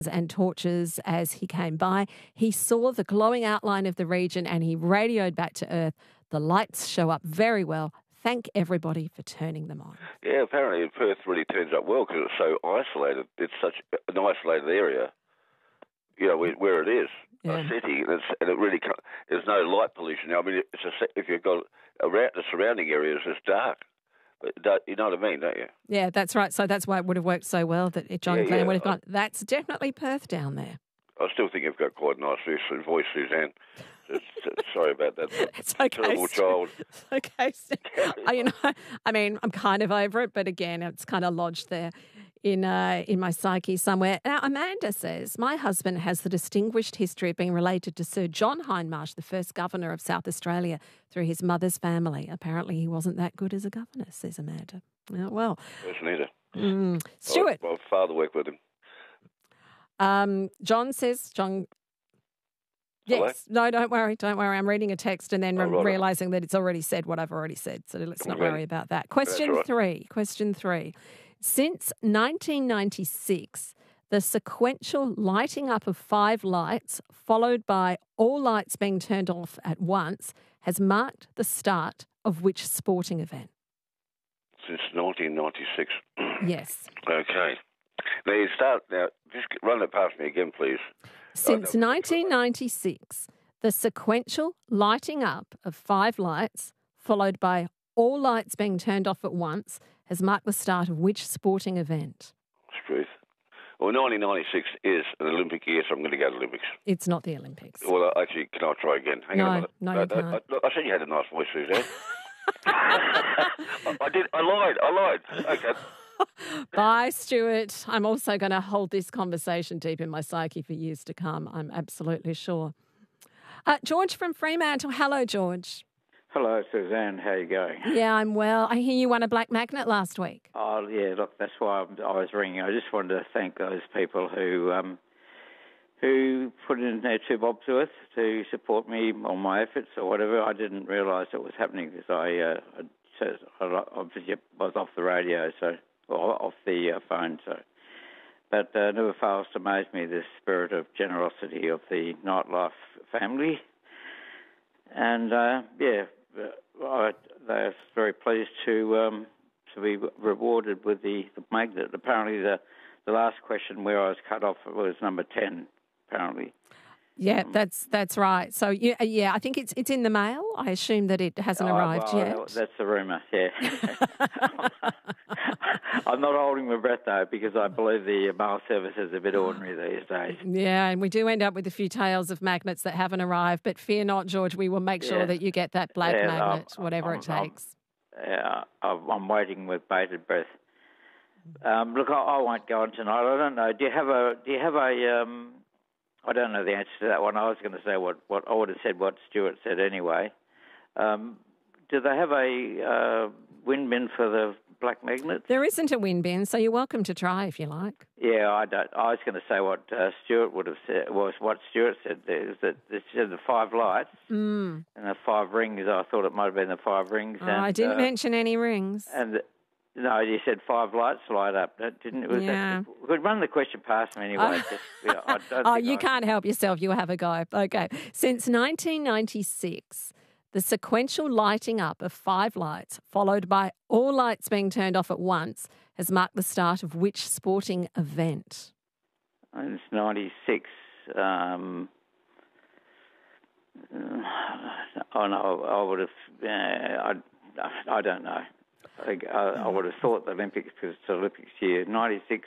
and torches as he came by. He saw the glowing outline of the region and he radioed back to Earth. The lights show up very well. Thank everybody for turning them on. Yeah, apparently Perth really turns up well because it's so isolated. It's such an isolated area, where it is, a city, and it really there's no light pollution. I mean, if you've got around the surrounding areas, it's dark. But you know what I mean, don't you? Yeah, that's right. So that's why it would have worked so well that John Glenn would have gone, that's definitely Perth down there. I still think you've got quite a nice voice, Suzanne. Sorry about that. It's okay. Terrible child. Okay. I'm kind of over it, but again, it's kind of lodged there in my psyche somewhere. Now, Amanda says, my husband has the distinguished history of being related to Sir John Hindmarsh, the first governor of South Australia, through his mother's family. Apparently, he wasn't that good as a governor, says Amanda. Well. Wasn't either. Stuart. My father worked with him. John. Yes. Hello? No, don't worry. I'm reading a text and then realising that it's already said what I've already said. So let's not worry about that. Question three. Since 1996, the sequential lighting up of 5 lights, followed by all lights being turned off at once, has marked the start of which sporting event? Since 1996. Yes. Okay. Now, just run it past me again, please. Since 1996, the sequential lighting up of 5 lights, followed by all lights being turned off at once, has marked the start of which sporting event? Truth. Well, 1996 is an Olympic year, so I'm going to go to the Olympics. It's not the Olympics. Well, actually, can I try again? Hang on a minute. No, you can't. I said you had a nice voice, Suzanne. I did. I lied. Okay. Bye, Stuart. I'm also going to hold this conversation deep in my psyche for years to come, I'm absolutely sure. George from Fremantle. Hello, George. Hello, Suzanne. How are you going? Yeah, I'm well. I hear you won a black magnet last week. Oh, yeah, look, that's why I was ringing. I just wanted to thank those people who put in their 2 bob's worth to support me on my efforts or whatever. I didn't realise it was happening because I was off the radio, off the phone. But never fails to amaze me the spirit of generosity of the Nightlife family. And, they're very pleased to be rewarded with the magnet. Apparently the last question where I was cut off was number 10, apparently. Yeah, that's right. So, I think it's in the mail. I assume that it hasn't arrived yet. That's the rumour, yeah. I'm not holding my breath, though, because I believe the mail service is a bit ordinary these days. Yeah, and we do end up with a few tales of magnets that haven't arrived. But fear not, George, we will make sure that you get that black magnet, whatever it takes. I'm waiting with bated breath. Look, I won't go on tonight. I don't know. Do you have a I don't know the answer to that one. I was going to say what I would have said what Stuart said anyway. Do they have a wind bin for the black magnets? There isn't a wind bin, so you're welcome to try if you like. Yeah, I don't. I was going to say what Stuart would have said. Was what Stuart said there is that it said the 5 lights and the 5 rings. I thought it might have been the 5 rings. Oh, I didn't mention any rings. No, you said 5 lights light up. Didn't it? Yeah. Could run the question past me anyway. You can't help yourself. You have a go. Okay. Since 1996, the sequential lighting up of 5 lights, followed by all lights being turned off at once, has marked the start of which sporting event? It's 96. I would have. I don't know. I would have thought the Olympics, because it's the Olympics year. 96.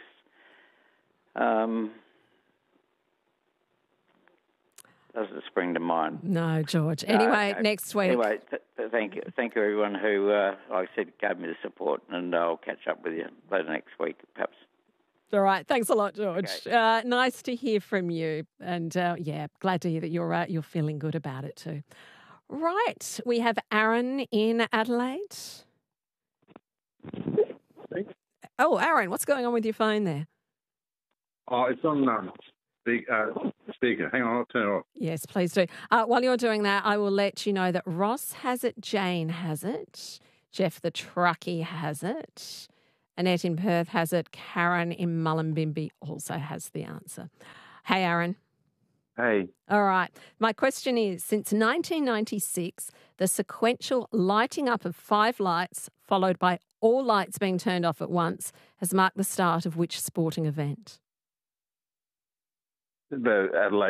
Doesn't spring to mind. No, George. Anyway, next week. Anyway, thank you, everyone who, like I said, gave me the support, and I'll catch up with you later next week, perhaps. All right. Thanks a lot, George. Okay. Nice to hear from you, and glad to hear that you're feeling good about it too. Right, we have Aaron in Adelaide. Oh, Aaron, what's going on with your phone there? Oh, it's on speaker. Hang on, I'll turn it off. Yes, please do. While you're doing that, I will let you know that Ross has it, Jane has it, Jeff the truckie has it, Annette in Perth has it. Karen in Mullumbimby also has the answer. Hey, Aaron. Hey. All right. My question is, since 1996, the sequential lighting up of 5 lights, followed by all lights being turned off at once, has marked the start of which sporting event? The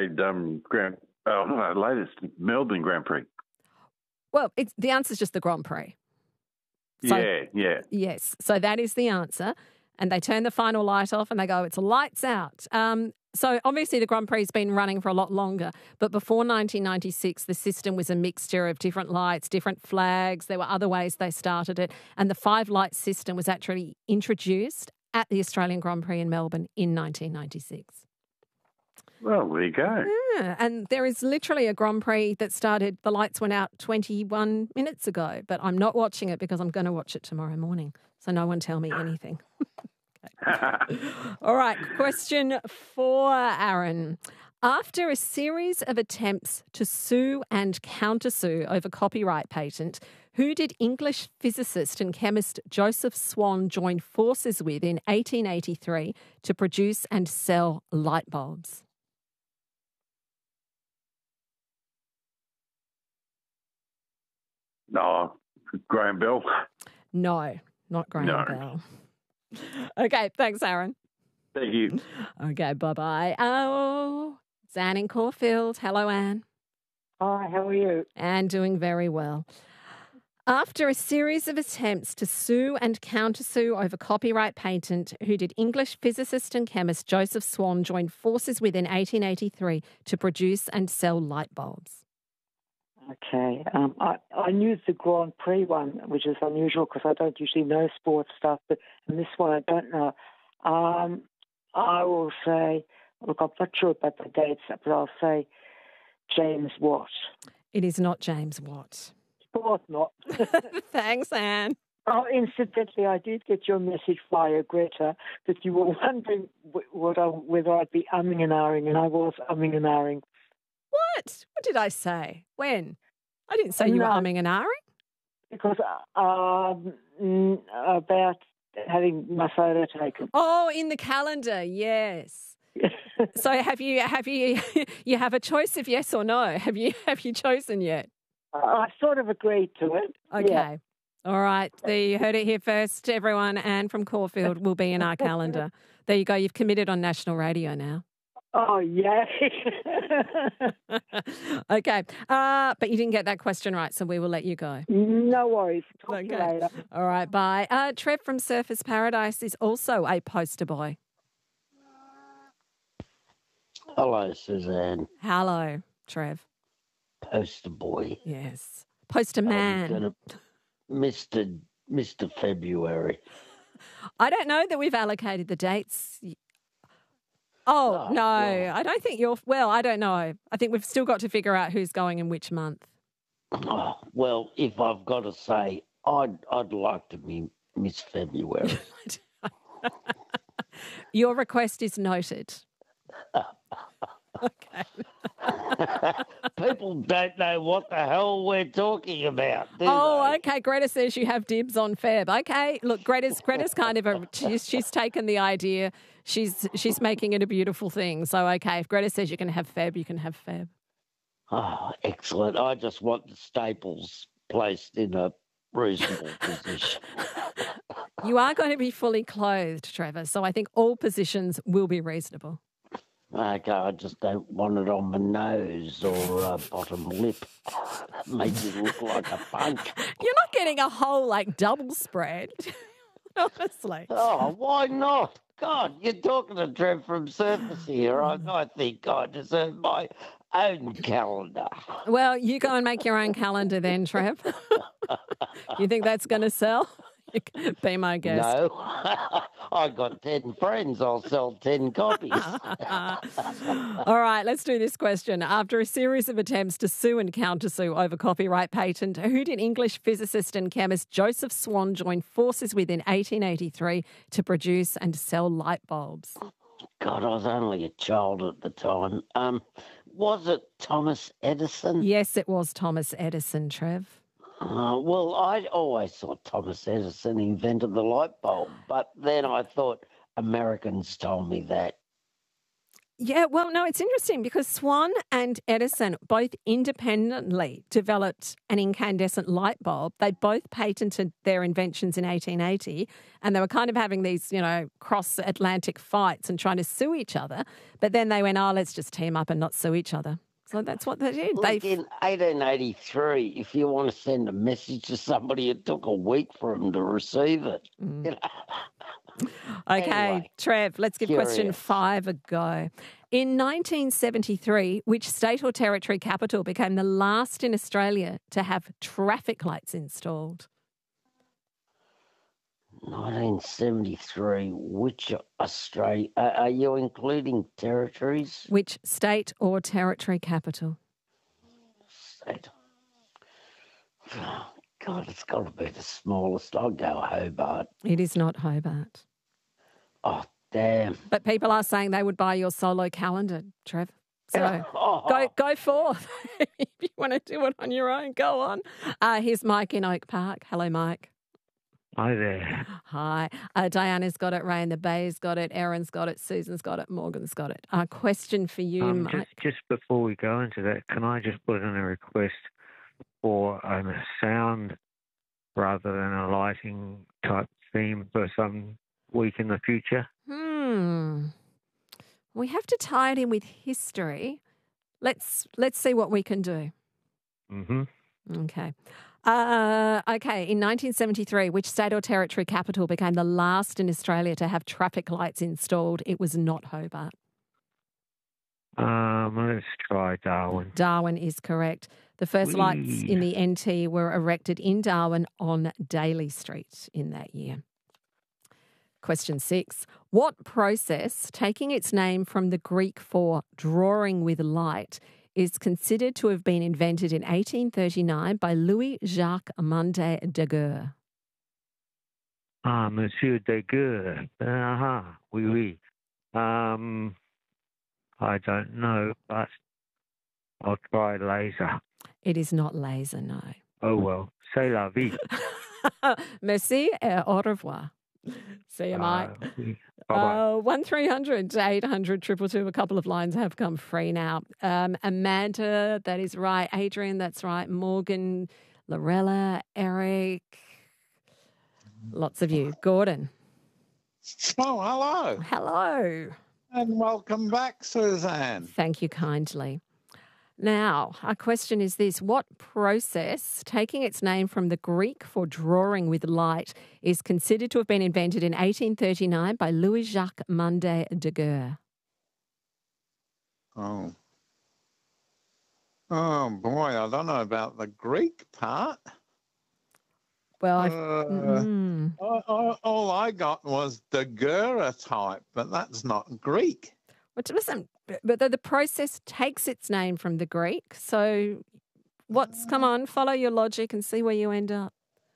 latest Melbourne Grand Prix. Well, the answer is just the Grand Prix. So, yeah. Yes. So that is the answer. And they turn the final light off and they go, it's lights out. So obviously the Grand Prix has been running for a lot longer, but before 1996, the system was a mixture of different lights, different flags. There were other ways they started it. And the 5-light system was actually introduced at the Australian Grand Prix in Melbourne in 1996. Well, there you go. Yeah, and there is literally a Grand Prix that started, the lights went out 21 minutes ago, but I'm not watching it because I'm going to watch it tomorrow morning. So no one tell me anything. All right, question 4, Aaron. After a series of attempts to sue and countersue over copyright patent, who did English physicist and chemist Joseph Swan join forces with in 1883 to produce and sell light bulbs? No, Graham Bell. No, not Graham Bell. Okay, thanks, Aaron. Thank you. Okay, bye-bye. Oh, it's Anne in Caulfield. Hello, Anne. Hi, how are you? Anne, doing very well. After a series of attempts to sue and countersue over copyright patent, who did English physicist and chemist Joseph Swan join forces with in 1883 to produce and sell light bulbs? Okay. I knew the Grand Prix one, which is unusual because I don't usually know sports stuff, but in this one I don't know. I will say, look, I'm not sure about the dates, but I'll say James Watt. It is not James Watt. Of course not. Thanks, Anne. Oh, incidentally, I did get your message via Greta that you were wondering whether I'd be umming and ahhing, and I was umming and ahhing. What? What did I say? When? I didn't say you were umming and ahhing. Because about having my photo taken. Oh, in the calendar, yes. So have you you have a choice of yes or no? Have you chosen yet? I sort of agreed to it. Okay. Yeah. All right. There, you heard it here first, everyone. Anne from Caulfield will be in our calendar. There you go. You've committed on national radio now. Oh, yeah. Okay. But you didn't get that question right, so we will let you go. No worries. Talk to you later. All right, bye. Trev from Surfers Paradise is also a poster boy. Hello, Suzanne. Hello, Trev. Poster boy. Yes. Poster man. Mr. February. I don't know that we've allocated the dates. Oh, no, well, I don't think I don't know. I think we've still got to figure out who's going in which month. Oh, well, if I've got to say, I'd like to be Miss February. Your request is noted. Okay. People don't know what the hell we're talking about, do they? Okay. Greta says you have dibs on Feb. Okay. Look, Greta's kind of she's taken the idea. She's making it a beautiful thing. So, okay, if Greta says you can have Feb, you can have Feb. Oh, excellent. I just want the staples placed in a reasonable position. You are going to be fully clothed, Trevor, so I think all positions will be reasonable. Okay, I just don't want it on my nose or bottom lip. Makes it look like a punk. You're not getting a whole, double spread, honestly. Oh, why not? God, you're talking to Trev from Surface here. I think I deserve my own calendar. Well, you go and make your own calendar then, Trev. You think that's going to sell? You can be my guest. No. I got 10 friends. I'll sell 10 copies. All right, let's do this question. After a series of attempts to sue and countersue over copyright patent, who did English physicist and chemist Joseph Swan join forces with in 1883 to produce and sell light bulbs? God, I was only a child at the time. Was it Thomas Edison? Yes, it was Thomas Edison, Trev. Well, I always thought Thomas Edison invented the light bulb, but then I thought Americans told me that. Yeah, well, no, it's interesting because Swan and Edison both independently developed an incandescent light bulb. They both patented their inventions in 1880, and they were kind of having these, cross-Atlantic fights and trying to sue each other. But then they went, let's just team up and not sue each other. So that's what they did. Look, in 1883, if you want to send a message to somebody, it took a week for them to receive it. Okay, Anyway, Trev, let's give question 5 a go. In 1973, which state or territory capital became the last in Australia to have traffic lights installed? 1973, which Australia? Are you including territories? Which state or territory capital? State. Oh, God, it's got to be the smallest. I'll go Hobart. It is not Hobart. Oh, damn. But people are saying they would buy your solo calendar, Trev. So go forth. If you want to do it on your own, go on. Here's Mike in Oak Park. Hello, Mike. Hi there. Hi. Diana's got it. Ray in the Bay's got it. Erin's got it. Susan's got it. Morgan's got it. Question for you, Mike. Just before we go into that, can I just put in a request for a sound rather than a lighting type theme for some week in the future? We have to tie it in with history. Let's see what we can do. Mm-hmm. Okay. In 1973, which state or territory capital became the last in Australia to have traffic lights installed? It was not Hobart. Let's try Darwin. Darwin is correct. The first lights in the NT were erected in Darwin on Daly Street in that year. Question 6. What process, taking its name from the Greek for drawing with light, is considered to have been invented in 1839 by Louis-Jacques Mundet Daguerre? Monsieur Daguerre. Oui, oui. I don't know, but I'll try laser. It is not laser, no. Oh, well. C'est la vie. Merci et au revoir. See you, Mike. 1300 800 222. A couple of lines have come free now. Amanda, that is right. Adrian, that's right. Morgan, Lorella, Eric. Lots of you. Gordon. Oh, hello. Hello. And welcome back, Suzanne. Thank you kindly. Now, our question is this. What process, taking its name from the Greek for drawing with light, is considered to have been invented in 1839 by Louis-Jacques Mundet Daguerre? Oh, boy, I don't know about the Greek part. Well, all I got was daguerreotype, but that's not Greek. But listen, but the process takes its name from the Greek. So come on, follow your logic and see where you end up.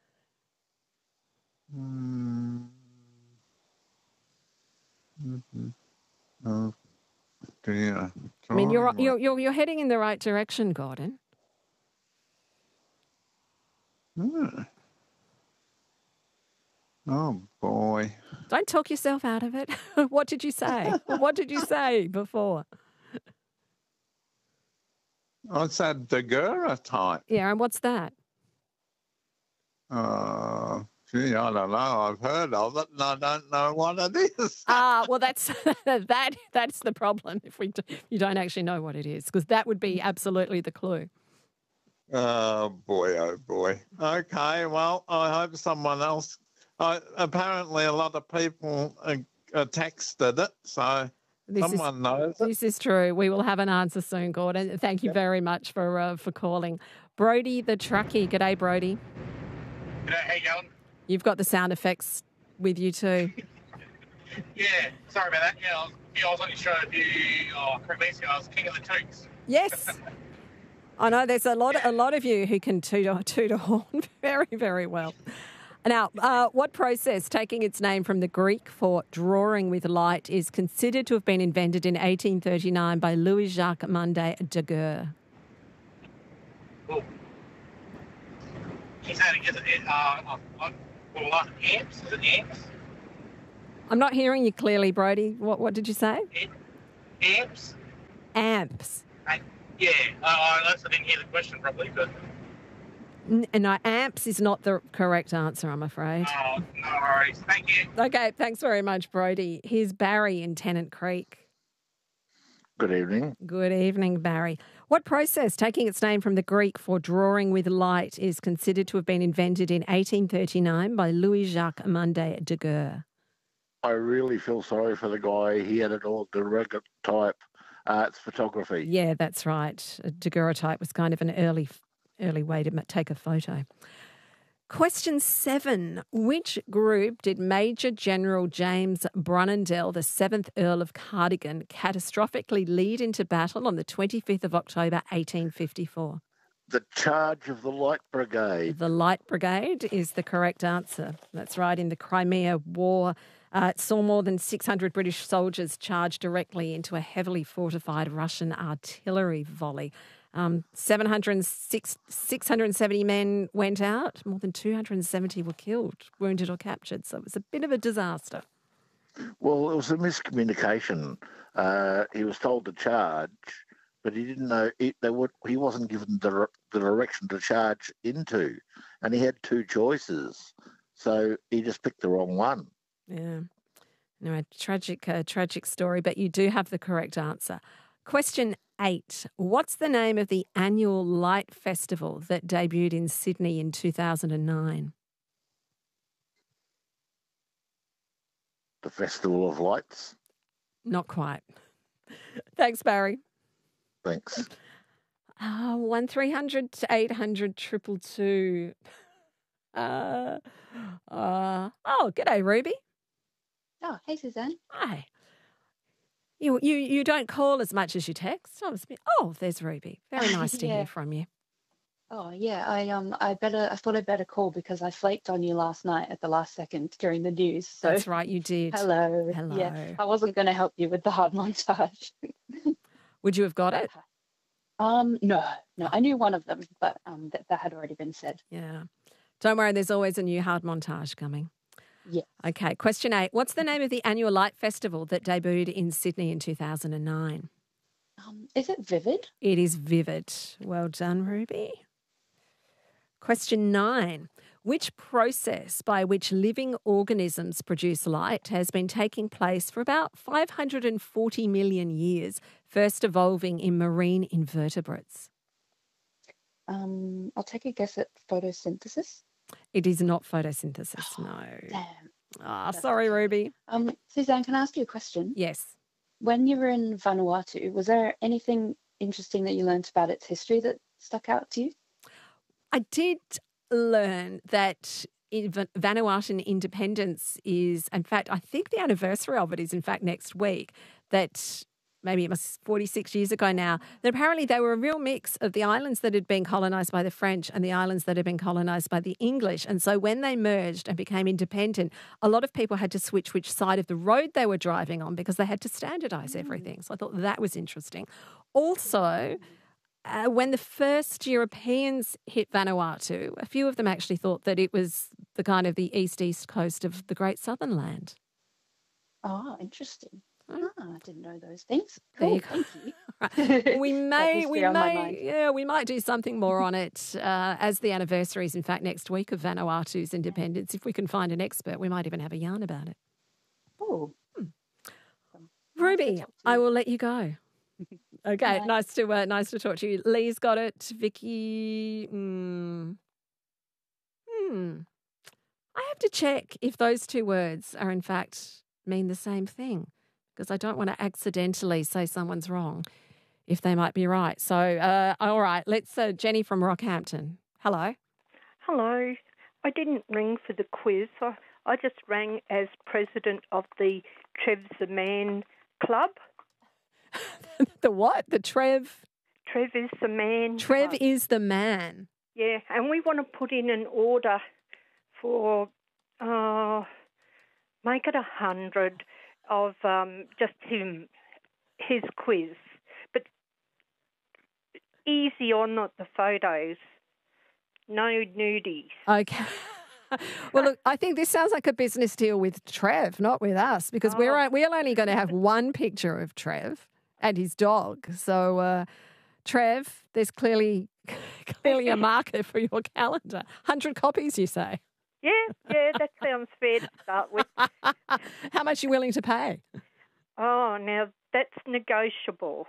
Oh, dear. I mean, you're heading in the right direction, Gordon. Oh, boy. Don't talk yourself out of it. What did you say? What did you say before? I said daguerreotype. Yeah, and what's that? Gee, I don't know. I've heard of it, and I don't know what it is. Well, that's that's the problem if you don't actually know what it is, because that would be absolutely the clue. Oh, boy. Okay, well, I hope someone else... apparently a lot of people texted it, so someone knows it. This is true. We will have an answer soon, Gordon. Thank you very much for calling. Brody the truckie. G'day, Brody. G'day, how you going? You've got the sound effects with you too. Yeah, sorry about that. Yeah, I was on your show a few weeks ago. I was king of the toots. Yes. I know there's a lot of you who can toot a horn very, very well. Now, what process, taking its name from the Greek for drawing with light, is considered to have been invented in 1839 by Louis-Jacques Mundet Daguerre? Is it amps? Is it amps? I'm not hearing you clearly, Brodie. What did you say? Amps? Amps. Yeah, I didn't hear the question properly, but... No, amps is not the correct answer, I'm afraid. Oh, no worries. Thank you. Okay, thanks very much, Brodie. Here's Barry in Tennant Creek. Good evening. Good evening, Barry. What process, taking its name from the Greek for drawing with light, is considered to have been invented in 1839 by Louis-Jacques Amandet Daguerre? I really feel sorry for the guy. He had it all daguerreotype. It's photography. Yeah, that's right. A daguerreotype was kind of an early way to take a photo. Question 7. Which group did Major General James Brunandell, the 7th Earl of Cardigan, catastrophically lead into battle on the 25th of October 1854? The Charge of the Light Brigade. The Light Brigade is the correct answer. That's right. In the Crimea War, it saw more than 600 British soldiers charge directly into a heavily fortified Russian artillery volley. 670 men went out. More than 270 were killed, wounded or captured. So it was a bit of a disaster. Well, it was a miscommunication. He was told to charge, but he didn't know he wasn't given the direction to charge into, and he had two choices. So he just picked the wrong one. Yeah. No, tragic story, but you do have the correct answer. Question 8. What's the name of the annual Light Festival that debuted in Sydney in 2009? The Festival of Lights? Not quite. Thanks, Barry. Thanks. 1300 800 222. G'day, Ruby. Oh, hey, Suzanne. Hi. You don't call as much as you text. There's Ruby. Very nice to hear from you. Oh yeah, I thought I'd better call because I flaked on you last night at the last second during the news. So that's right, you did. Hello. Yeah, I wasn't going to help you with the hard montage. Would you have got it? No, I knew one of them, but that had already been said. Yeah. Don't worry, there's always a new hard montage coming. Yeah. Okay, question 8. What's the name of the annual Light Festival that debuted in Sydney in 2009? Is it Vivid? It is Vivid. Well done, Ruby. Question 9. Which process by which living organisms produce light has been taking place for about 540 million years, first evolving in marine invertebrates? I'll take a guess at photosynthesis. It is not photosynthesis, no. Damn. Sorry, Ruby. Suzanne, can I ask you a question? Yes. When you were in Vanuatu, was there anything interesting that you learned about its history that stuck out to you? I did learn that Vanuatuan independence is, in fact, I think the anniversary of it is, in fact, next week, that maybe it was 46 years ago now, that apparently they were a real mix of the islands that had been colonised by the French and the islands that had been colonised by the English. And so when they merged and became independent, a lot of people had to switch which side of the road they were driving on because they had to standardise everything. So I thought that was interesting. Also, when the first Europeans hit Vanuatu, a few of them actually thought that it was the kind of the east coast of the Great Southern Land. Oh, interesting. I didn't know those things. Cool. Thank you. Right. We might do something more on it as the anniversary is in fact next week of Vanuatu's independence. If we can find an expert, we might even have a yarn about it. Oh, Ruby, I will let you go. Okay, nice to talk to you. Lee's got it. Vicky, I have to check if those two words are in fact mean the same thing, because I don't want to accidentally say someone's wrong if they might be right. So, all right, let's Jenny from Rockhampton. Hello. Hello. I didn't ring for the quiz. I just rang as president of the Trev's the Man Club. The what? The Trev? Trev is the Man. Trev is the man. Yeah, and we want to put in an order for, make it 100 of just his quiz. But easy on, not the photos. No nudies. Okay. Well, look, I think this sounds like a business deal with Trev, not with us, because we're only going to have one picture of Trev and his dog. So, Trev, there's clearly a market for your calendar. 100 copies, you say? Yeah, that sounds fair to start with. How much are you willing to pay? Oh, now that's negotiable.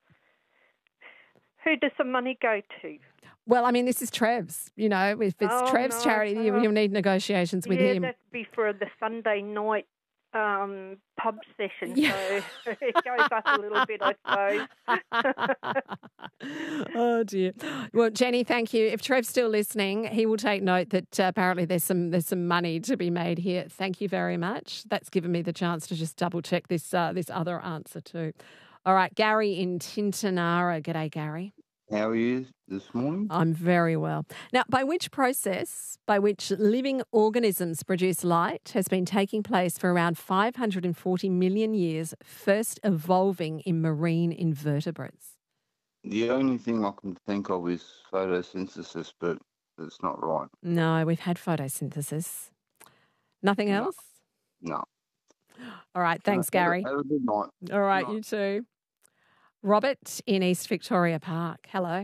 Who does the money go to? Well, I mean, this is Trev's. You know, if it's Trev's charity, you'll need negotiations with him. Yeah, that'd be for the Sunday night pub session, so it goes up a little bit, I suppose. Oh, dear. Well, Jenny, thank you. If Trev's still listening, he will take note that apparently there's some money to be made here. Thank you very much. That's given me the chance to just double-check this other answer too. All right, Gary in Tintinara. G'day, Gary. How are you this morning? I'm very well. Now, by which process by which living organisms produce light has been taking place for around 540 million years, first evolving in marine invertebrates? The only thing I can think of is photosynthesis, but it's not right. No, we've had photosynthesis. Nothing else? No. All right, thanks, Gary. Have a good night. All right, you too. Robert in East Victoria Park. Hello.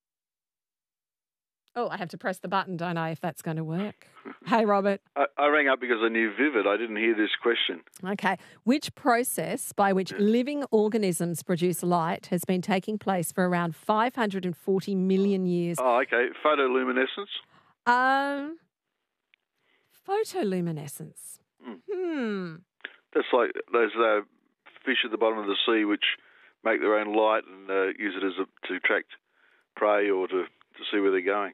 Oh, I have to press the button, don't I, if that's going to work? Hey, Robert. I rang up because I knew Vivid. I didn't hear this question. Okay. Which process by which living organisms produce light has been taking place for around 540 million years? Oh, okay. Photoluminescence? Photoluminescence. That's like those fish at the bottom of the sea which make their own light and use it to attract prey or to see where they're going.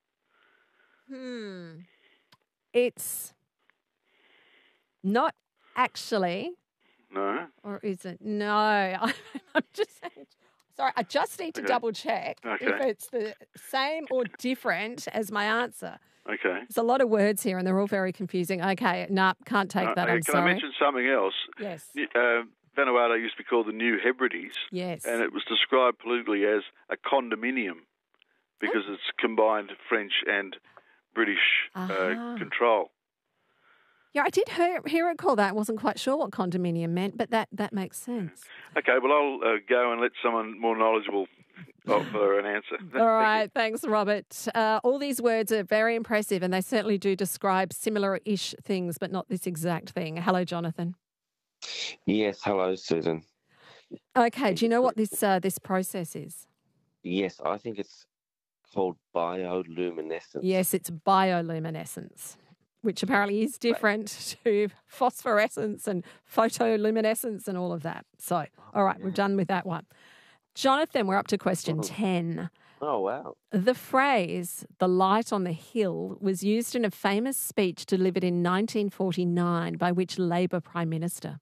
It's not actually. No. Or is it? No. I'm just saying. Sorry, I just need to double check if it's the same or different as my answer. Okay. There's a lot of words here and they're all very confusing. Okay, can't take that. I'm sorry. Can I mention something else? Yes. Vanuatu used to be called the New Hebrides. Yes. And it was described politically as a condominium because it's combined French and British control. Yeah, I did hear it called that. I wasn't quite sure what condominium meant, but that makes sense. Okay, well, I'll go and let someone more knowledgeable offer an answer. All right, thanks, Robert. All these words are very impressive and they certainly do describe similar-ish things, but not this exact thing. Hello, Jonathan. Yes, hello, Susan. Okay, do you know what this process is? Yes, I think it's called bioluminescence. Yes, it's bioluminescence, which apparently is different to phosphorescence and photoluminescence and all of that. So, all right, we're done with that one. Jonathan, we're up to question 10. Oh, wow. The phrase, the light on the hill, was used in a famous speech delivered in 1949 by which Labor Prime Minister?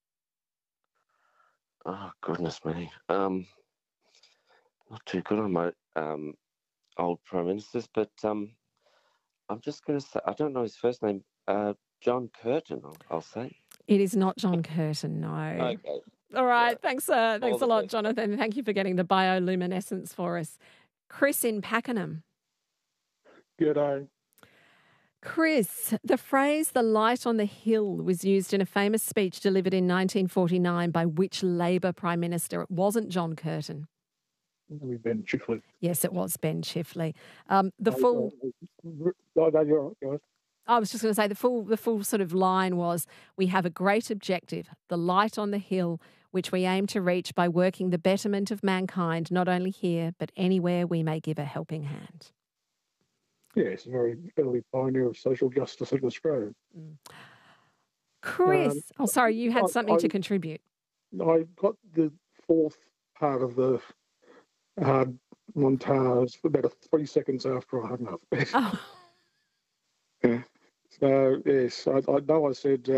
Oh, goodness me. Not too good on my old Prime Ministers, but I'm just going to say, I don't know his first name, John Curtin, I'll say. It is not John Curtin, no. Okay. All right, thanks a lot, Jonathan. Thank you for getting the bioluminescence for us. Chris in Pakenham. G'day. Chris, the phrase "the light on the hill" was used in a famous speech delivered in 1949 by which Labor Prime Minister? It wasn't John Curtin. Ben Chifley. Yes, it was Ben Chifley. I was just going to say the full sort of line was, "We have a great objective, the light on the hill, which we aim to reach by working the betterment of mankind, not only here, but anywhere we may give a helping hand." Yeah, it's a very early pioneer of social justice in Australia. Chris, sorry, you had something to contribute. I got the fourth part of the montage about 3 seconds after I hung up. Oh. Yeah. So, yes, I know I said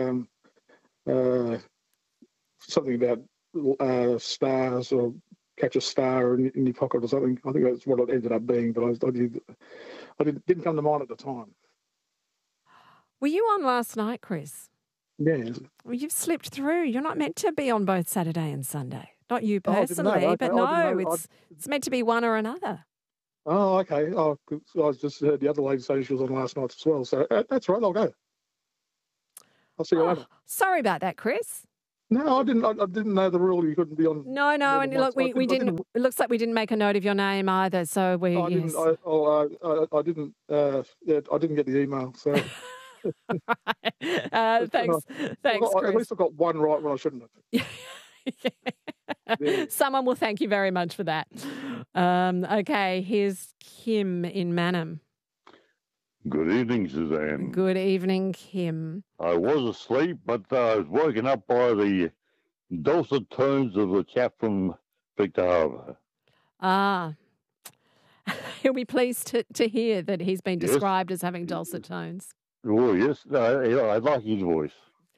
something about stars or catch a star in your pocket or something. I think that's what it ended up being, but I didn't come to mind at the time. Were you on last night, Chris? Yeah. Well, you've slipped through. You're not meant to be on both Saturday and Sunday. Not you personally, but no, it's meant to be one or another. Oh, okay. Oh, I just heard the other lady saying she was on last night as well. So that's right. I'll go. I'll see you later. Sorry about that, Chris. No, I didn't. I didn't know the rule. You couldn't be on. No, and look, we didn't. It looks like we didn't make a note of your name either. So we. I didn't. I didn't. Yeah, I didn't get the email. So. Thanks, Chris. At least I got one right when I shouldn't have. Yeah. Someone will thank you very much for that. Okay, here's Kim in Manham. Good evening, Suzanne. Good evening, Kim. I was asleep, but I was woken up by the dulcet tones of a chap from Victor Harbour. Ah. He'll be pleased to hear that he's been described as having dulcet tones. Oh, yes. I like his voice.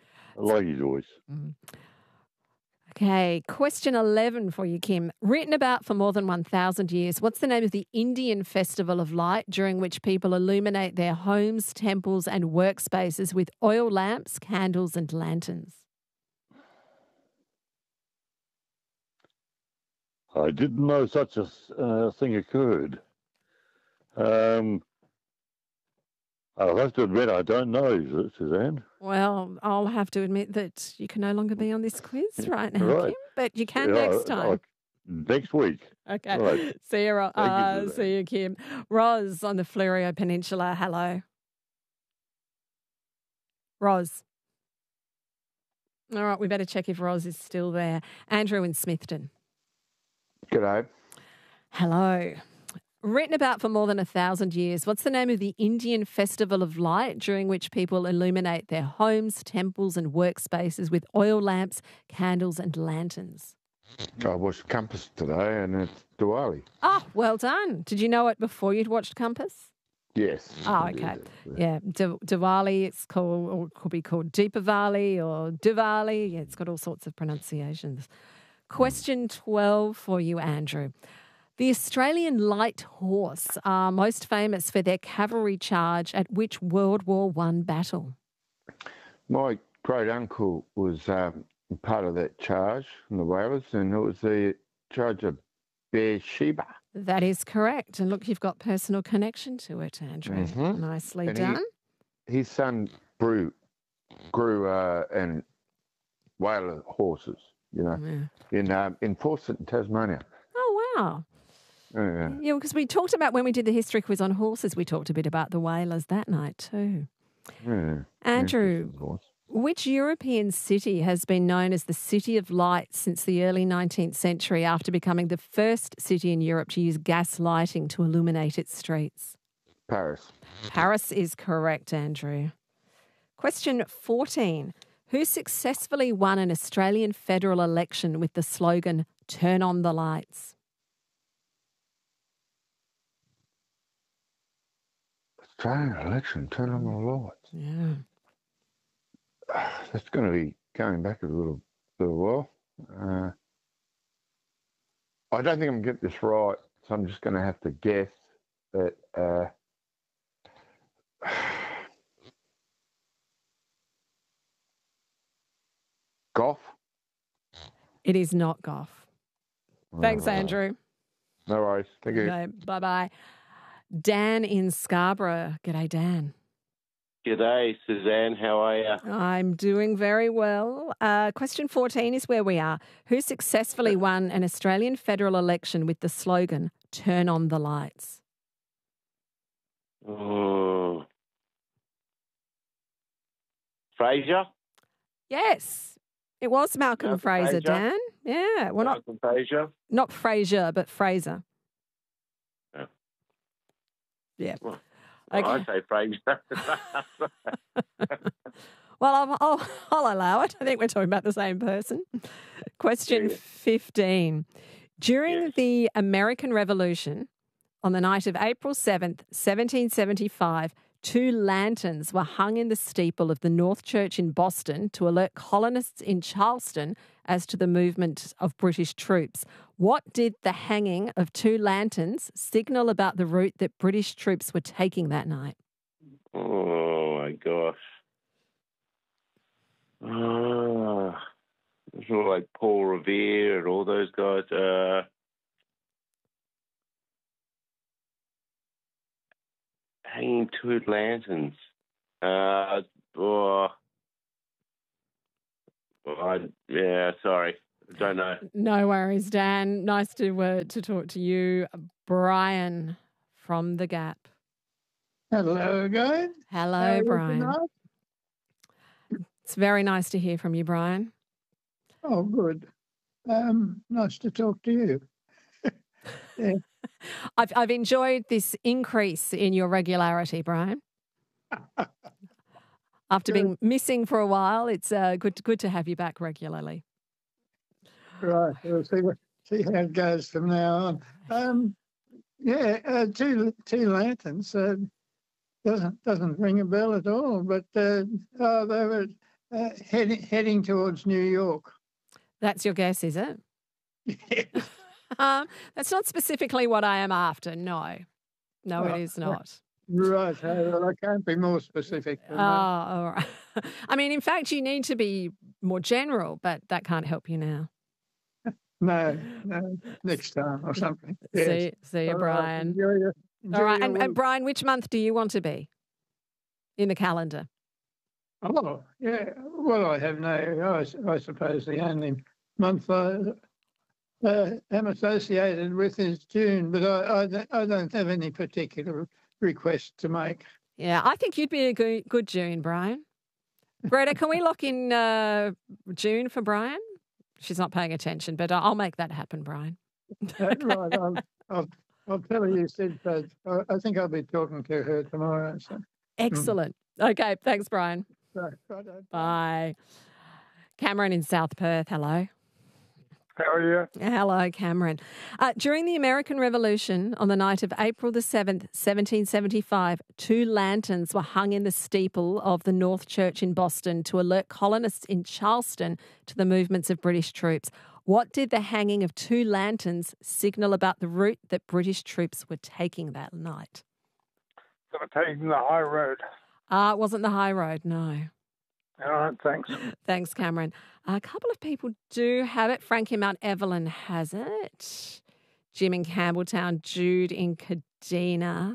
Okay, question 11 for you, Kim. Written about for more than 1,000 years, what's the name of the Indian Festival of Light during which people illuminate their homes, temples and workspaces with oil lamps, candles and lanterns? I didn't know such a thing occurred. I'll have to admit I don't know, Suzanne. Well, I'll have to admit that you can no longer be on this quiz right now, Kim, but you can next time. Next week. Okay. Right. See you, see you, Kim. Roz on the Fleurieu Peninsula. Hello. Roz. All right, we better check if Roz is still there. Andrew in Smithton. G'day. Hello. Written about for more than 1,000 years, what's the name of the Indian Festival of Light during which people illuminate their homes, temples and workspaces with oil lamps, candles and lanterns? I watched Compass today and it's Diwali. Oh, well done. Did you know it before you'd watched Compass? Yes. Oh, okay. Yeah, Diwali, it's called, or it could be called Deepavali or Diwali. Yeah, it's got all sorts of pronunciations. Question 12 for you, Andrew. The Australian Light Horse are most famous for their cavalry charge at which World War I battle? My great uncle was part of that charge in the Whalers, and it was the charge of Beersheba. That is correct. And look, you've got personal connection to it, Andrew. Mm-hmm. Nicely and done. His son grew and Whaler horses, in Fawcett, Tasmania. Oh, wow. Yeah, because we talked about when we did the history quiz on horses, we talked a bit about the whalers that night too. Yeah. Andrew, which European city has been known as the City of Lights since the early 19th century after becoming the first city in Europe to use gas lighting to illuminate its streets? Paris. Paris is correct, Andrew. Question 14. Who successfully won an Australian federal election with the slogan, "Turn on the lights"? Australian election, turn on the lights. Yeah. That's going to be going back a little while. I don't think I'm going to get this right, so I'm just going to have to guess that Gough? It is not Gough. Thanks, Andrew. No worries. Thank you. No, bye-bye. Dan in Scarborough. G'day, Dan. G'day, Suzanne. How are you? I'm doing very well. Question 14 is where we are. Who successfully won an Australian federal election with the slogan, "Turn on the lights"? Fraser? Yes. It was Malcolm Fraser, Dan. Yeah. Well, Malcolm Fraser? Not Fraser, but Fraser. Yeah. Well, okay. I say Fraser. Well, I'll allow it. I think we're talking about the same person. Question 15. During the American Revolution, on the night of April 7th, 1775, 2 lanterns were hung in the steeple of the North Church in Boston to alert colonists in Charleston as to the movement of British troops. What did the hanging of 2 lanterns signal about the route that British troops were taking that night? Oh, my gosh. It's all like Paul Revere and all those guys. hanging two lanterns. Sorry. I don't know. No worries, Dan. Nice to talk to you. Brian from The Gap. Hello again. Hello, Brian. It's very nice to hear from you, Brian. Oh, good. Nice to talk to you. Yeah. I've enjoyed this increase in your regularity, Brian. After being missing for a while, it's good to have you back regularly. Right. We'll see how it goes from now on. Two lanterns doesn't ring a bell at all. But they were heading towards New York. That's your guess, is it? That's not specifically what I am after. No, it is not. Right. Well, I can't be more specific than that. All right. I mean, in fact, you need to be more general, but that can't help you now. No, next time or something. Yes. See you, Brian. Enjoy All right, your and Brian, which month do you want to be in the calendar? Oh, yeah. Well, I have I suppose the only month I am associated with is June, but I don't have any particular request to make. Yeah, I think you'd be a good June, Brian. Greta, can we lock in June for Brian? She's not paying attention, but I'll make that happen, Brian. Right, I'll tell her you said so. I think I'll be talking to her tomorrow. So. Excellent. Okay, thanks, Brian. Right. Bye. Cameron in South Perth, hello. How are you? Hello, Cameron. During the American Revolution, on the night of April the 7th, 1775, 2 lanterns were hung in the steeple of the North Church in Boston to alert colonists in Charleston to the movements of British troops. What did the hanging of 2 lanterns signal about the route that British troops were taking that night? They were taking the high road. It wasn't the high road, no. All right, thanks. Thanks, Cameron. A couple of people do have it. Frank in Mount Evelyn has it. Jim in Campbelltown, Jude in Kadina.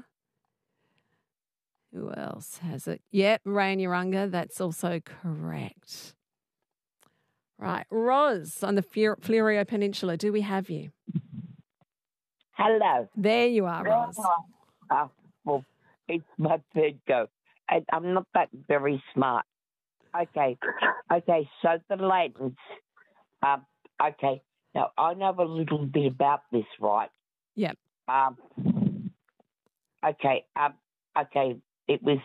Who else has it? Yep, Ray in Urunga. That's also correct. Right. Roz on the Fleurieu Peninsula. Do we have you? Hello. There you are, Roz. Well, it's my third go. And I'm not that very smart. Okay, so the lanterns. Okay, now I know a little bit about this, right? Yep. Okay, it was,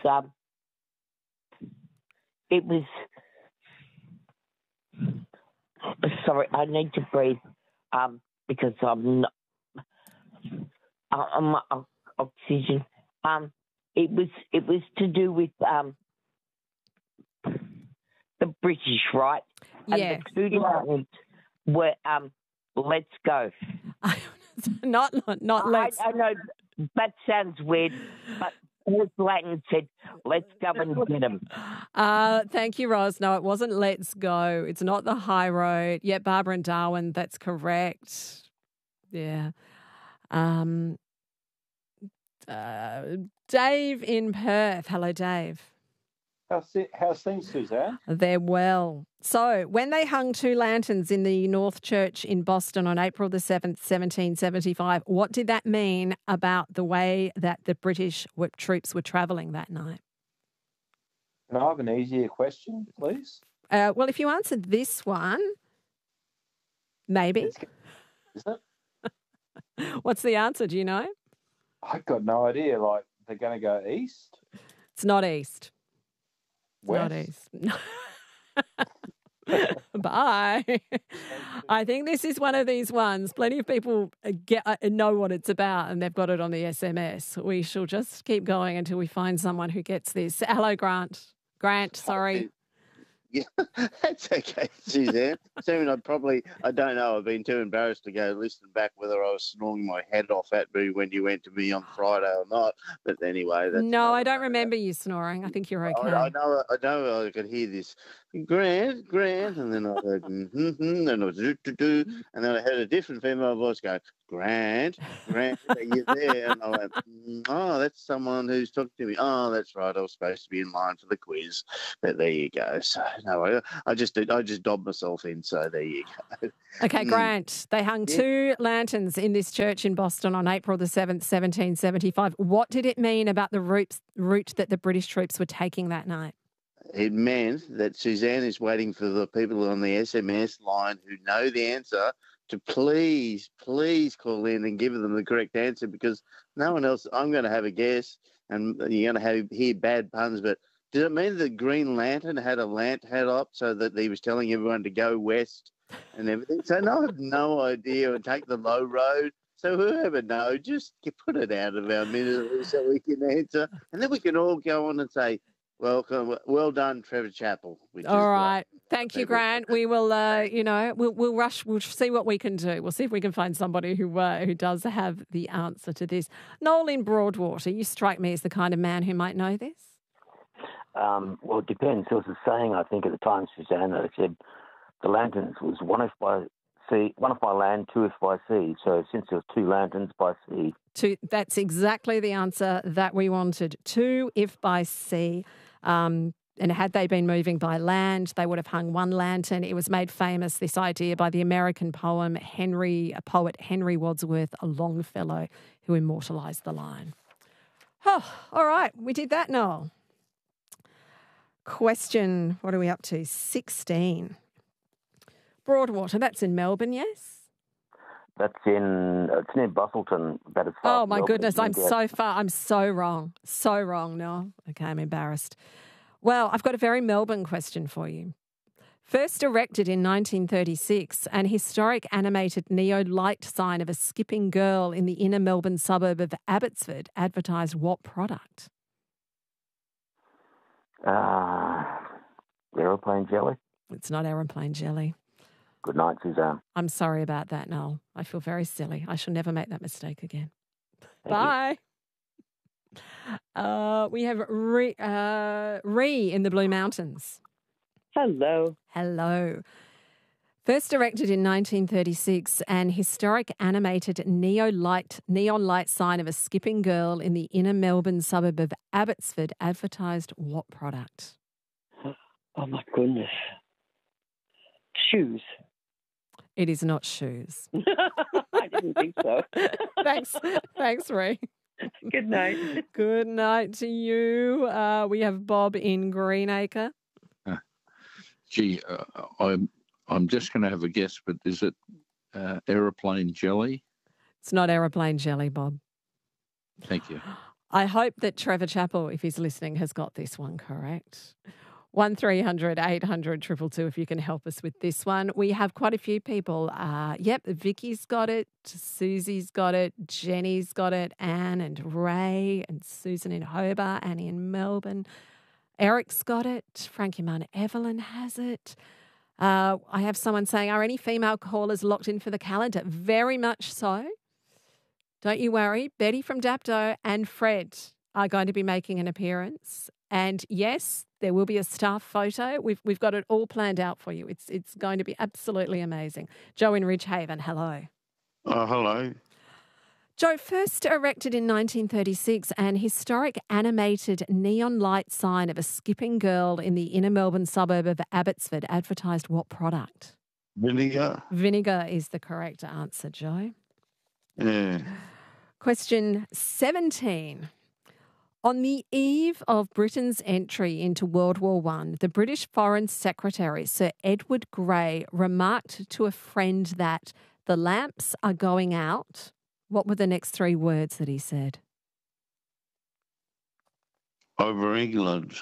sorry, I need to breathe, because I'm oxygen. It was to do with, the British, right? Yeah. And the 2 lanterns were let's go. not let's. I know that sounds weird, but Horse Latin said, let's go and get them. Thank you, Roz. No, it wasn't let's go. It's not the high road. Yeah, Barbara and Darwin, that's correct. Yeah. Dave in Perth. Hello, Dave. How's things, Suzanne? They're well. So when they hung 2 lanterns in the North Church in Boston on April the 7th, 1775, what did that mean about the way that the British troops were travelling that night? Can I have an easier question, please? Well, if you answered this one, maybe. Is it? What's the answer? Do you know? I've got no idea. Like, they're going to go east? It's not east. West? Not east. Bye. I think this is one of these ones. Plenty of people know what it's about and they've got it on the SMS. We shall just keep going until we find someone who gets this. Hello, Grant. Sorry. Yeah, that's okay, Suzanne. Soon I don't know, I've been too embarrassed to go listen back whether I was snorting my head off at me when you went to me on Friday or not. But anyway, No, I don't remember you snoring. I think you're okay. I know I could hear this Grant, and then I heard, and it was do, and then I heard a different female voice go, Grant, are you there? And I went, oh, that's someone who's talking to me. Oh, that's right, I was supposed to be in line for the quiz, but there you go. So no, I just dobbed myself in. So there you go. Okay, Grant. They hung 2 lanterns in this church in Boston on April the 7th, 1775. What did it mean about the route that the British troops were taking that night? It meant that Suzanne is waiting for the people on the SMS line who know the answer to please call in and give them the correct answer, because no one else. I'm going to have a guess, and you're going to hear bad puns. But did it mean that Green Lantern had a lant hat up so that he was telling everyone to go west and everything? So no, I have no idea, and take the low road. So whoever knows, just put it out of our minute so we can answer, and then we can all go on and say, welcome, well done, Trevor Chappell. All right. Thank you, Grant. We will, we'll rush. We'll see what we can do. We'll see if we can find somebody who does have the answer to this. Noel in Broadwater, you strike me as the kind of man who might know this. Well, it depends. There was a saying, I think, at the time, Suzanne, that said the lanterns was one if by land, 2 if by sea. So since there was 2 lanterns by sea. That's exactly the answer that we wanted. 2 if by sea. And had they been moving by land, they would have hung 1 lantern. It was made famous, this idea, by the American poet Henry Wadsworth Longfellow, who immortalised the line. Oh, all right. We did that, Noel. Question, what are we up to? 16. Broadwater, that's in Melbourne, yes? It's near Bustleton, about as far. Oh, my goodness, I'm so far. I'm so wrong. So wrong, Noel. Okay, I'm embarrassed. Well, I've got a very Melbourne question for you. First erected in 1936, an historic animated neo-light sign of a skipping girl in the inner Melbourne suburb of Abbotsford advertised what product? Aeroplane jelly? It's not aeroplane jelly. Good night, Suzanne. I'm sorry about that, Noel. I feel very silly. I shall never make that mistake again. Bye. We have Ree in the Blue Mountains. Hello. Hello. First erected in 1936, an historic animated neon light sign of a skipping girl in the inner Melbourne suburb of Abbotsford advertised what product? Oh, my goodness. Shoes. It is not shoes. I didn't think so. Thanks, Ree. Good night. Good night to you. We have Bob in Greenacre. I'm just going to have a guess, but is it aeroplane jelly? It's not aeroplane jelly, Bob. Thank you. I hope that Trevor Chappell, if he's listening, has got this one correct. 1300 800 222 if you can help us with this one. We have quite a few people. Vicky's got it, Susie's got it, Jenny's got it, Anne and Ray and Susan in Hobart, Annie in Melbourne. Eric's got it, Frankie Mum Evelyn has it. I have someone saying, are any female callers locked in for the calendar? Very much so. Don't you worry. Betty from Dapto and Fred are going to be making an appearance. And yes, there will be a staff photo. We've got it all planned out for you. It's going to be absolutely amazing. Joe in Ridgehaven, hello. Hello. Joe, first erected in 1936, an historic animated neon light sign of a skipping girl in the inner Melbourne suburb of Abbotsford advertised what product? Vinegar. Vinegar is the correct answer, Joe. Yeah. Question 17. On the eve of Britain's entry into World War I, the British Foreign Secretary, Sir Edward Grey, remarked to a friend that the lamps are going out. What were the next 3 words that he said? Over England.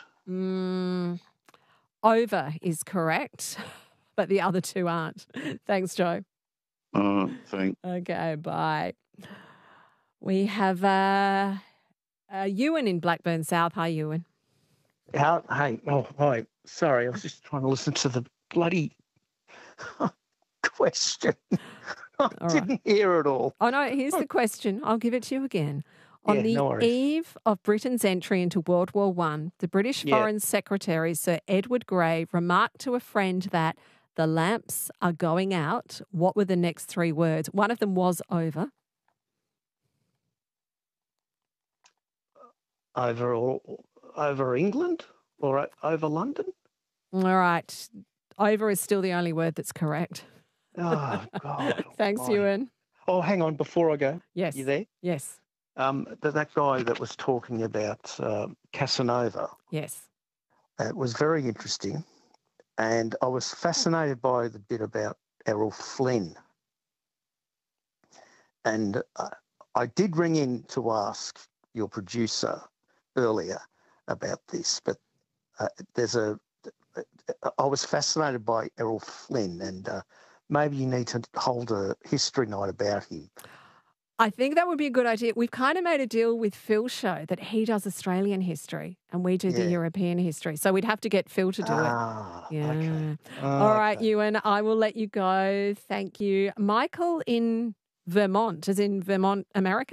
Over is correct, but the other 2 aren't. Thanks, Joe. Thanks. Okay, bye. We have Ewan in Blackburn South. Hi, Ewan. Hey. Oh, hi. Sorry, I was just trying to listen to the bloody question. I didn't hear it all. Oh, no, here's the question. I'll give it to you again. On no the worries. eve of Britain's entry into World War I, the British Foreign Secretary, Sir Edward Grey, remarked to a friend that the lamps are going out. What were the next three words? One of them was over. Over England or over London? All right. Over is still the only word that's correct. Oh, God. Thanks, almighty. Ewan. Oh, hang on, before I go. Yes. You there? Yes. That guy that was talking about Casanova. Yes. It was very interesting. And I was fascinated by the bit about Errol Flynn. And I did ring in to ask your producer earlier about this, but I was fascinated by Errol Flynn, and maybe you need to hold a history night about him. I think that would be a good idea. We've kind of made a deal with Phil's show that he does Australian history and we do the European history. So we'd have to get Phil to do it. Yeah. Okay. All right, Ewan, I will let you go. Thank you. Michael in Vermont, as in Vermont, America?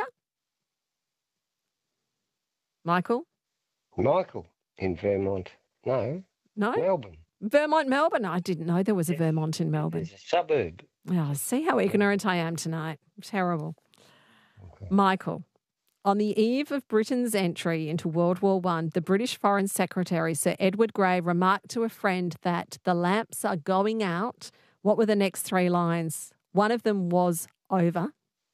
Michael in Vermont. No. Melbourne. Vermont, Melbourne. I didn't know there was a Vermont in Melbourne. It's a suburb. Oh, see how ignorant I am tonight. Terrible. Okay. Michael, on the eve of Britain's entry into World War I, the British Foreign Secretary, Sir Edward Grey, remarked to a friend that the lamps are going out. What were the next three lines? One of them was over.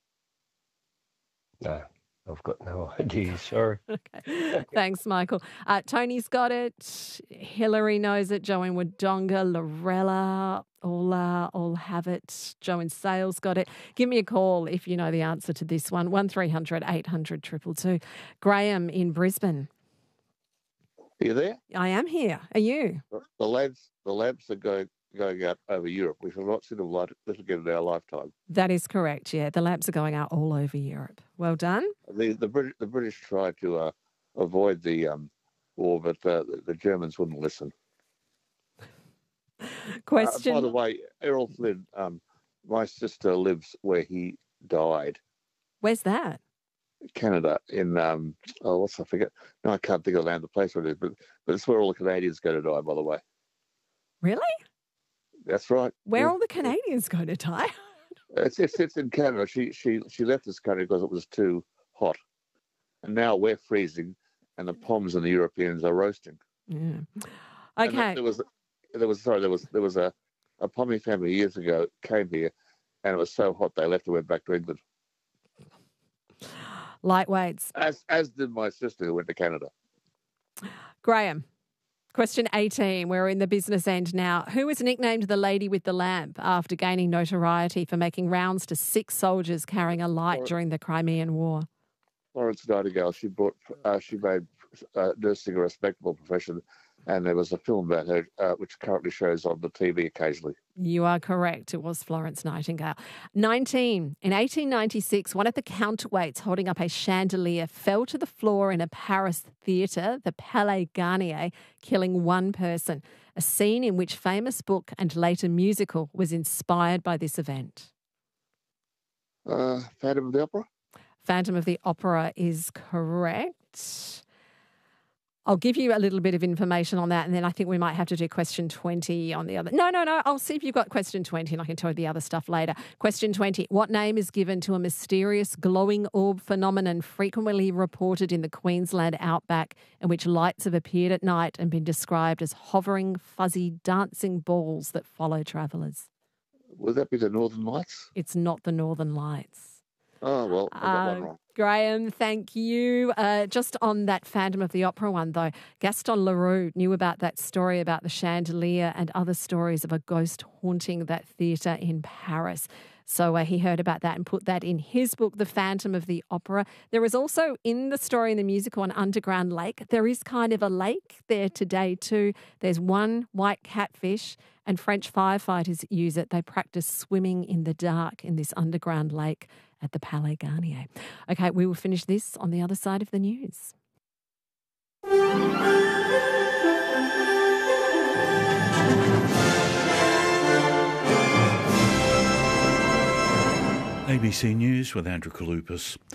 No. I've got no idea, sorry. Okay. Thanks, Michael. Tony's got it. Hillary knows it. Joanne Wodonga, Lorella, all have it. Joe in Sales got it. Give me a call if you know the answer to this one. 1300 800 222. Graham in Brisbane. Are you there? I am here. Are you? The lamps are going out over Europe. We have not seen them light again in our lifetime. That is correct, yeah. The lamps are going out all over Europe. Well done. The British tried to avoid the war, but the Germans wouldn't listen. Question. By the way, Errol Flynn, my sister lives where he died. Where's that? Canada, in, I forget. No, I can't think of the land, the place where it is, but it's where all the Canadians go to die, by the way. Really? That's right. Where all the Canadians go to die? It's in Canada. She left this country because it was too hot, and now we're freezing, and the Poms and the Europeans are roasting. Yeah. Okay. There was a Pommy family years ago came here, and it was so hot they left and went back to England. Lightweights. As did my sister who went to Canada. Graham. Question 18. We're in the business end now. Who was nicknamed the Lady with the Lamp after gaining notoriety for making rounds to 6 soldiers carrying a light during the Crimean War? Florence Nightingale. She made nursing a respectable profession, and there was a film about her which currently shows on the TV occasionally. You are correct. It was Florence Nightingale. 19. In 1896, one of the counterweights holding up a chandelier fell to the floor in a Paris theatre, the Palais Garnier, killing one person. A scene in which famous book and later musical was inspired by this event. Phantom of the Opera? Phantom of the Opera is correct. I'll give you a little bit of information on that, and then I think we might have to do question 20 on the other. No. I'll see if you've got question 20, and I can tell you the other stuff later. Question 20. What name is given to a mysterious glowing orb phenomenon frequently reported in the Queensland outback, in which lights have appeared at night and been described as hovering, fuzzy, dancing balls that follow travellers? Would that be the Northern Lights? It's not the Northern Lights. Oh, well, I got one wrong. Graham, thank you. Just on that Phantom of the Opera one, though, Gaston Leroux knew about that story about the chandelier and other stories of a ghost haunting that theatre in Paris. So he heard about that and put that in his book, The Phantom of the Opera. There is also, in the story in the musical, an underground lake. There is kind of a lake there today too. There's one white catfish, and French firefighters use it. They practice swimming in the dark in this underground lake at the Palais Garnier. Okay, we will finish this on the other side of the news. ABC News with Andrew Kalupas.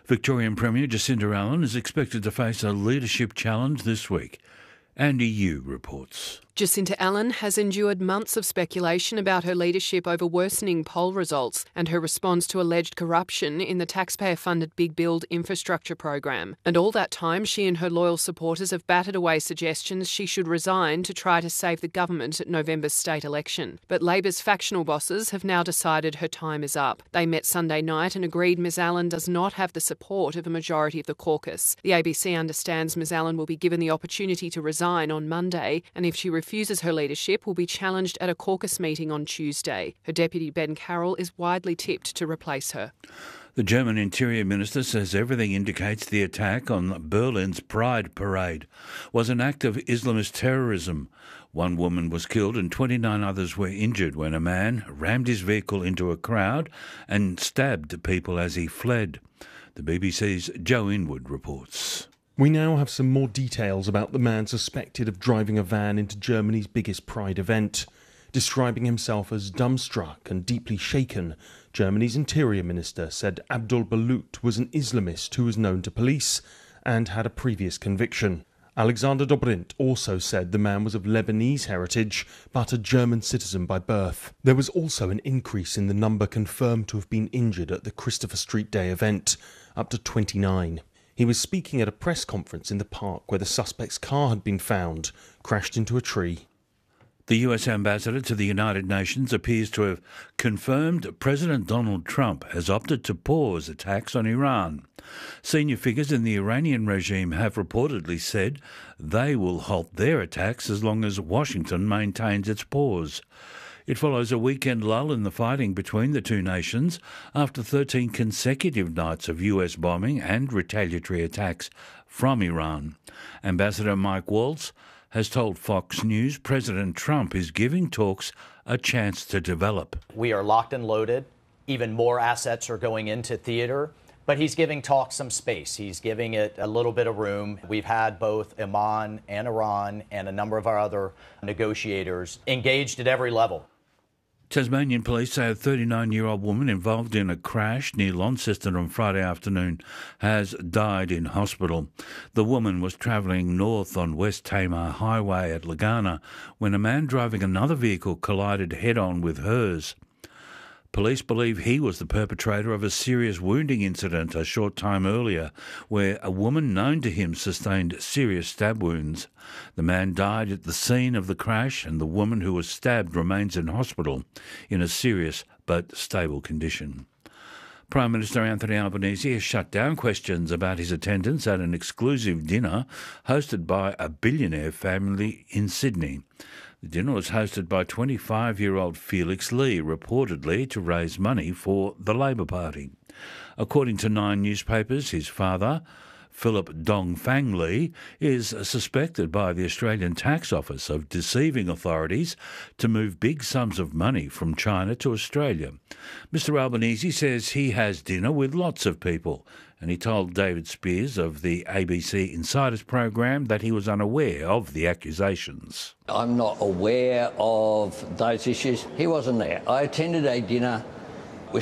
Victorian Premier Jacinda Allen is expected to face a leadership challenge this week. Andy Yu reports. Jacinda Allen has endured months of speculation about her leadership over worsening poll results and her response to alleged corruption in the taxpayer-funded Big Build infrastructure program. And all that time, she and her loyal supporters have battered away suggestions she should resign to try to save the government at November's state election. But Labor's factional bosses have now decided her time is up. They met Sunday night and agreed Ms Allen does not have the support of a majority of the caucus. The ABC understands Ms Allen will be given the opportunity to resign on Monday, and if she refuses her leadership, will be challenged at a caucus meeting on Tuesday. Her deputy Ben Carroll is widely tipped to replace her. The German Interior Minister says everything indicates the attack on Berlin's Pride Parade was an act of Islamist terrorism. One woman was killed and 29 others were injured when a man rammed his vehicle into a crowd and stabbed people as he fled. The BBC's Joe Inwood reports. We now have some more details about the man suspected of driving a van into Germany's biggest Pride event. Describing himself as dumbstruck and deeply shaken, Germany's Interior Minister said Abdul Balut was an Islamist who was known to police and had a previous conviction. Alexander Dobrindt also said the man was of Lebanese heritage, but a German citizen by birth. There was also an increase in the number confirmed to have been injured at the Christopher Street Day event, up to 29. He was speaking at a press conference in the park where the suspect's car had been found, crashed into a tree. The US ambassador to the United Nations appears to have confirmed President Donald Trump has opted to pause attacks on Iran. Senior figures in the Iranian regime have reportedly said they will halt their attacks as long as Washington maintains its pause. It follows a weekend lull in the fighting between the two nations after 13 consecutive nights of US bombing and retaliatory attacks from Iran. Ambassador Mike Waltz has told Fox News President Trump is giving talks a chance to develop. We are locked and loaded. Even more assets are going into theater. But he's giving talks some space. He's giving it a little bit of room. We've had both Oman and Iran and a number of our other negotiators engaged at every level. Tasmanian police say a 39-year-old woman involved in a crash near Launceston on Friday afternoon has died in hospital. The woman was travelling north on West Tamar Highway at Lagana when a man driving another vehicle collided head-on with hers. Police believe he was the perpetrator of a serious wounding incident a short time earlier, where a woman known to him sustained serious stab wounds. The man died at the scene of the crash, and the woman who was stabbed remains in hospital in a serious but stable condition. Prime Minister Anthony Albanese has shut down questions about his attendance at an exclusive dinner hosted by a billionaire family in Sydney. The dinner was hosted by 25-year-old Felix Lee, reportedly to raise money for the Labor Party. According to 9 newspapers, his father, Philip Dong Fang Lee, is suspected by the Australian Tax Office of deceiving authorities to move big sums of money from China to Australia. Mr Albanese says he has dinner with lots of people, and he told David Spears of the ABC Insiders program that he was unaware of the accusations. I'm not aware of those issues. He wasn't there. I attended a dinner with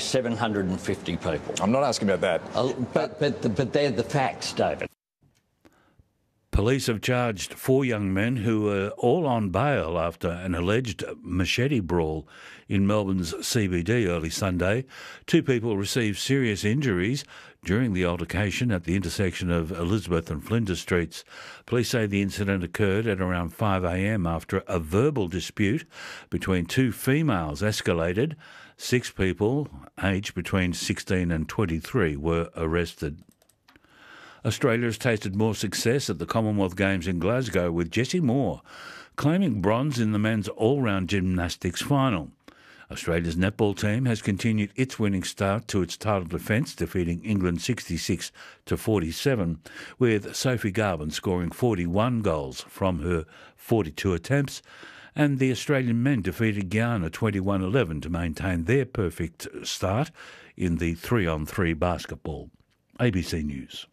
750 people. I'm not asking about that. But they're the facts, David. Police have charged 4 young men who were all on bail after an alleged machete brawl in Melbourne's CBD early Sunday. 2 people received serious injuries during the altercation at the intersection of Elizabeth and Flinders Streets. Police say the incident occurred at around 5 a.m. after a verbal dispute between 2 females escalated. 6 people, aged between 16 and 23, were arrested. Australia has tasted more success at the Commonwealth Games in Glasgow, with Jessie Moore claiming bronze in the men's all-round gymnastics final. Australia's netball team has continued its winning start to its title defence, defeating England 66-47, with Sophie Garvin scoring 41 goals from her 42 attempts, and the Australian men defeated Guyana 21-11 to maintain their perfect start in the 3-on-3 basketball. ABC News.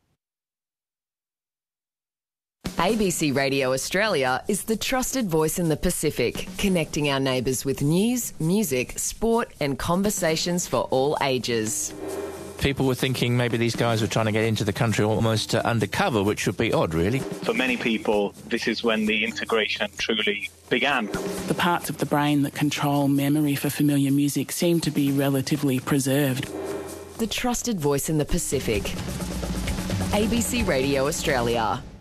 ABC Radio Australia is the trusted voice in the Pacific, connecting our neighbours with news, music, sport and conversations for all ages. people were thinking maybe these guys were trying to get into the country almost undercover, which would be odd, really. For many people, this is when the integration truly began. The parts of the brain that control memory for familiar music seem to be relatively preserved. The trusted voice in the Pacific. ABC Radio Australia.